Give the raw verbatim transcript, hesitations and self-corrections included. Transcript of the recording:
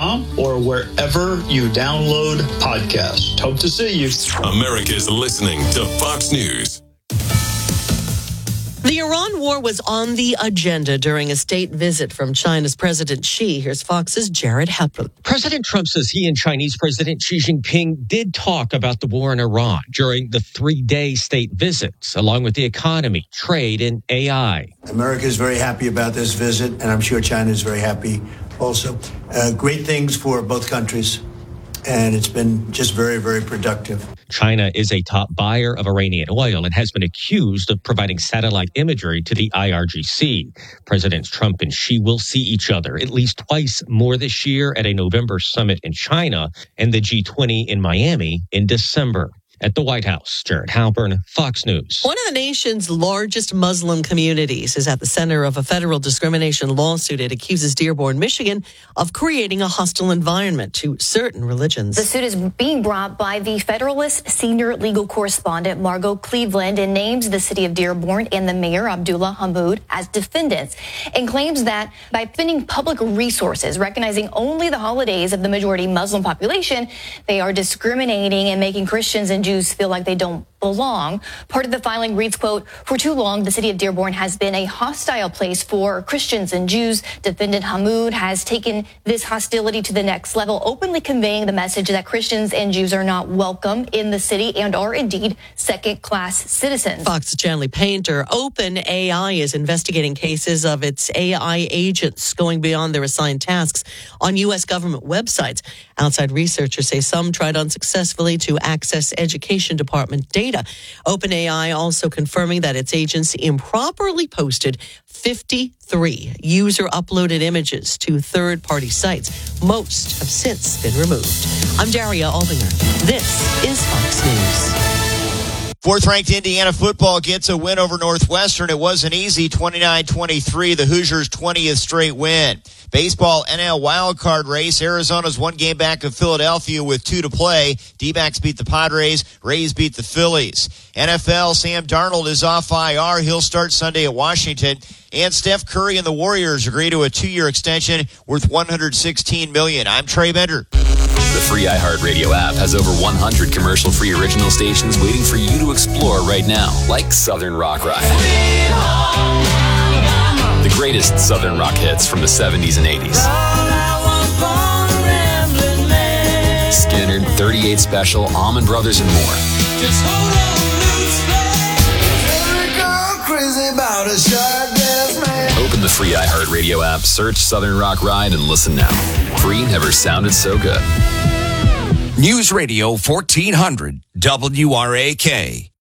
com or wherever you download podcasts. Hope to see you. America's listening to Fox News. The Iran war was on the agenda during a state visit from China's President Xi. Here's Fox's Jared Halpern. President Trump says he and Chinese President Xi Jinping did talk about the war in Iran during the three-day state visits, along with the economy, trade, and A I. America is very happy about this visit, and I'm sure China is very happy also. Uh, great things for both countries, and it's been just very, very productive. China is a top buyer of Iranian oil and has been accused of providing satellite imagery to the I R G C. Presidents Trump and Xi will see each other at least twice more this year at a November summit in China and the G twenty in Miami in December. At the White House, Jared Halpern, Fox News. One of the nation's largest Muslim communities is at the center of a federal discrimination lawsuit. It accuses Dearborn, Michigan, of creating a hostile environment to certain religions. The suit is being brought by the Federalist senior legal correspondent Margot Cleveland and names the city of Dearborn and the mayor, Abdullah Hammoud, as defendants, and claims that by spending public resources, recognizing only the holidays of the majority Muslim population, they are discriminating and making Christians and Jews Jews feel like they don't belong. Part of the filing reads, quote, for too long, the city of Dearborn has been a hostile place for Christians and Jews. Defendant Hammoud has taken this hostility to the next level, openly conveying the message that Christians and Jews are not welcome in the city and are indeed second-class citizens. Fox's Chanley Painter. OpenAI is investigating cases of its A I agents going beyond their assigned tasks on U S government websites. Outside researchers say some tried unsuccessfully to access education department data. OpenAI also confirming that its agents improperly posted fifty-three user-uploaded images to third-party sites. Most have since been removed. I'm Daria Aldinger. This is Fox News. Fourth-ranked Indiana football gets a win over Northwestern. It wasn't easy, twenty-nine twenty-three, the Hoosiers' twentieth straight win. Baseball N L wildcard race. Arizona's one game back of Philadelphia with two to play. D-backs beat the Padres. Rays beat the Phillies. N F L, Sam Darnold is off I R. He'll start Sunday at Washington. And Steph Curry and the Warriors agree to a two-year extension worth one hundred sixteen million dollars. I'm Trey Bender. The free iHeartRadio app has over one hundred commercial-free original stations waiting for you to explore right now, like Southern Rock Ride. The greatest Southern rock hits from the seventies and eighties. Skinner, thirty-eight Special, Allman Brothers, and more. Just hold on, crazy about a short dance, man. Open the free iHeartRadio app, search Southern Rock Ride, and listen now. Free never sounded so good. News Radio fourteen hundred W R A K.